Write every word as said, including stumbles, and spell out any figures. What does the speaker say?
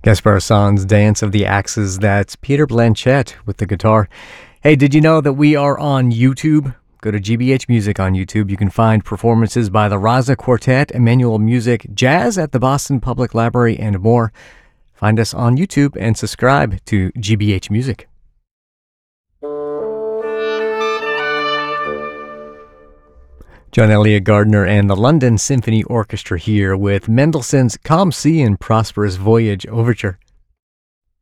Gaspar San's Dance of the Axes, that's Peter Blanchett with the guitar. Hey, did you know that we are on YouTube? Go to G B H Music on YouTube. You can find performances by the Raza Quartet, Emmanuel Music, Jazz at the Boston Public Library, and more. Find us on YouTube and subscribe to G B H Music. John Elliott Gardner and the London Symphony Orchestra here with Mendelssohn's Calm Sea and Prosperous Voyage Overture.